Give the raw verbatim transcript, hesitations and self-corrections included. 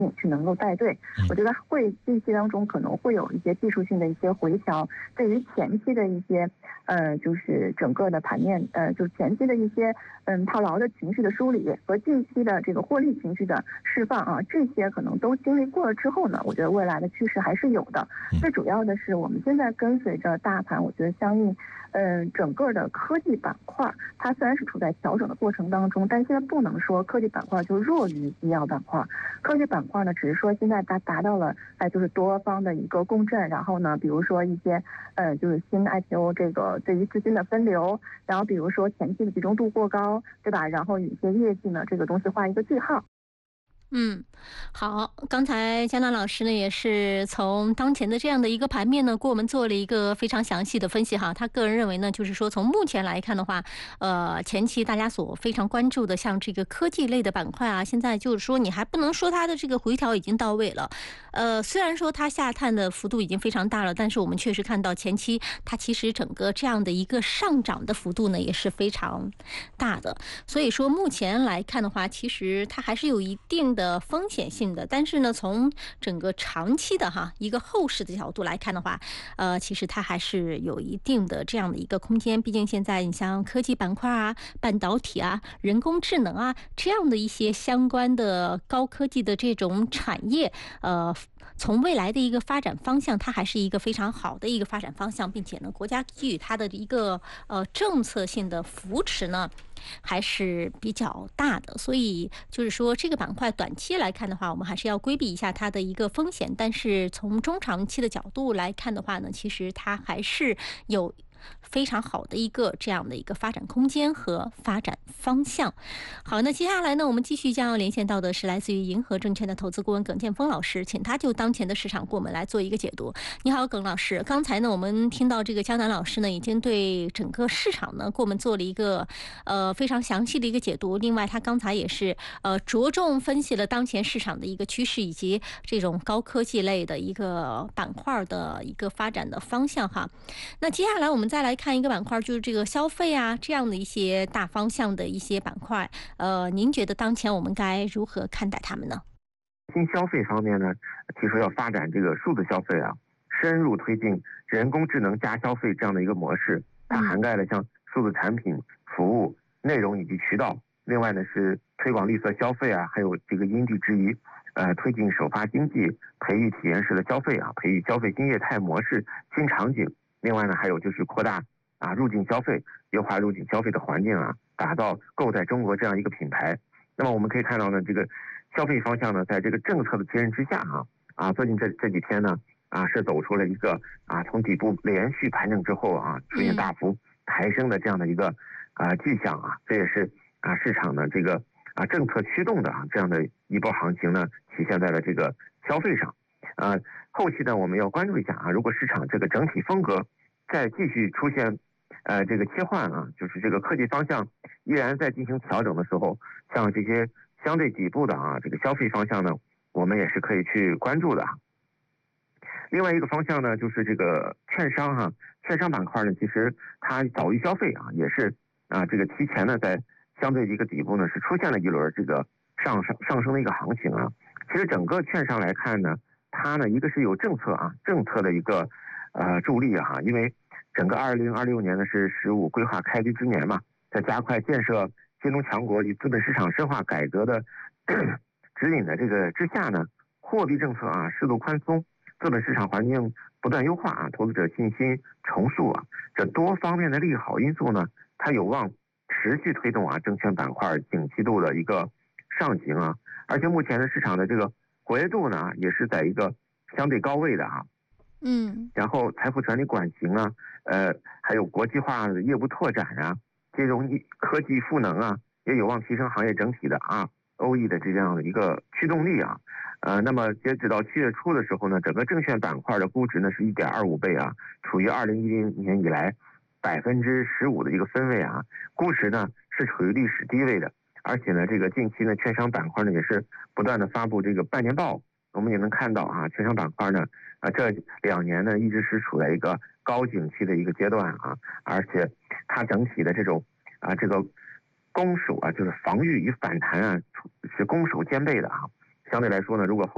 去能够带队。我觉得会近期当中可能会有一些技术性的一些回调，对于前期的一些呃，就是整个的盘面，呃，就是前期的一些嗯套牢的情绪的梳理和近期的这个获利情绪的释放啊，这些可能都经历过了之后呢，我觉得未来的趋势还是有的。最主要的是我们现在跟随着大盘，我觉得相应嗯、呃，整个的科技板块，它虽然是处在调整的过程当中，但现在不能说科技板块就弱于医药板块。科技板块呢，只是说现在达达到了哎，就是多方的一个共振，然后呢，比如说一些呃，就是新 I P O 这个对于资金的分流，然后比如说前期的集中度过高，对吧？然后有一些业绩呢，这个东西画一个句号。 嗯，好，刚才江南老师呢也是从当前的这样的一个盘面呢，给我们做了一个非常详细的分析哈。他个人认为呢，就是说从目前来看的话，呃，前期大家所非常关注的像这个科技类的板块啊，现在就是说你还不能说它的这个回调已经到位了，呃，虽然说它下探的幅度已经非常大了，但是我们确实看到前期它其实整个这样的一个上涨的幅度呢也是非常大的，所以说目前来看的话，其实它还是有一定的的风险性的，但是呢，从整个长期的哈一个后市的角度来看的话，呃，其实它还是有一定的这样的一个空间。毕竟现在你像科技板块啊、半导体啊、人工智能啊这样的一些相关的高科技的这种产业，呃，从未来的一个发展方向，它还是一个非常好的一个发展方向，并且呢，国家给予它的一个呃政策性的扶持呢。还是比较大的，所以就是说这个板块短期来看的话，我们还是要规避一下它的一个风险，但是从中长期的角度来看的话呢，其实它还是有非常好的一个这样的一个发展空间和发展方向。好，那接下来呢，我们继续将要连线到的是来自于银河证券的投资顾问耿建峰老师，请他就当前的市场给我们来做一个解读。你好，耿老师。刚才呢，我们听到这个江南老师呢，已经对整个市场呢，给我们做了一个呃非常详细的一个解读。另外，他刚才也是呃着重分析了当前市场的一个趋势，以及这种高科技类的一个板块的一个发展的方向哈。那接下来我们再来看一个板块，就是这个消费啊这样的一些大方向的一些板块，呃，您觉得当前我们该如何看待他们呢？ 新消费方面呢，提出要发展这个数字消费啊，深入推进人工智能加消费这样的一个模式，它涵盖了像数字产品、服务、内容以及渠道。另外呢是推广绿色消费啊，还有这个因地制宜，呃，推进首发经济，培育体验式的消费啊，培育消费新业态模式、新场景。另外呢还有就是扩大啊入境消费，优化入境消费的环境啊，打造购在中国这样一个品牌。那么我们可以看到呢，这个消费方向呢，在这个政策的接任之下啊，啊，最近这这几天呢，啊，是走出了一个啊，从底部连续盘整之后啊，出现大幅抬升的这样的一个啊迹象啊，这也是啊市场的这个啊政策驱动的啊这样的一波行情呢，体现在了这个消费上。啊，后期呢，我们要关注一下啊，如果市场这个整体风格再继续出现呃这个切换啊，就是这个科技方向依然在进行调整的时候，像这些相对底部的啊这个消费方向呢，我们也是可以去关注的。另外一个方向呢，就是这个券商哈、啊，券商板块呢，其实它早于消费啊，也是啊这个提前呢在相对的一个底部呢是出现了一轮这个上上上升的一个行情啊。其实整个券商来看呢，它呢一个是有政策啊政策的一个呃助力啊，因为整个二零二六年呢是“十五”规划开局之年嘛，在加快建设金融强国与资本市场深化改革的指引的这个之下呢，货币政策啊适度宽松，资本市场环境不断优化啊，投资者信心重塑啊，这多方面的利好因素呢，它有望持续推动啊证券板块景气度的一个上行啊，而且目前的市场的这个活跃度呢，也是在一个相对高位的啊。 嗯， 然后财富管理转型啊，呃，还有国际化的业务拓展啊，金融科技赋能啊，也有望提升行业整体的啊 O E 的这样的一个驱动力啊。呃，那么截止到七月初的时候呢，整个证券板块的估值呢是一点二五倍啊，处于二零一零年以来百分之十五的一个分位啊，估值呢是处于历史低位的，而且呢，这个近期呢，券商板块呢也是不断的发布这个半年报，我们也能看到啊，券商板块呢，啊这两年呢一直是处在一个高景气的一个阶段啊，而且它整体的这种啊这个攻守啊，就是防御与反弹啊，是攻守兼备的啊。相对来说呢，如果后